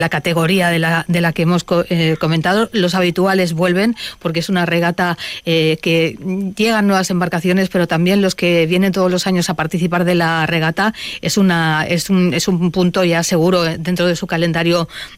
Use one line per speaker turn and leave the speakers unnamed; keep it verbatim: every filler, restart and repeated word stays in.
la categoría de la, de la que hemos eh, comentado. Los habituales vuelven porque es una regata eh, que llegan nuevas embarcaciones, pero también los que vienen todos los años a participar de la regata es una es un, es un punto ya seguro dentro de su calendario